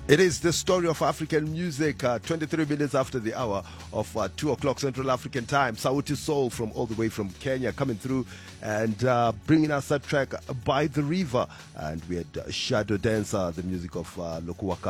It is the story of African music, 23 minutes after the hour of 2 o'clock Central African time. Sauti Soul from all the way from Kenya coming through and bringing us that track By the River. And we had Shadow Dancer, the music of Lokuwaka.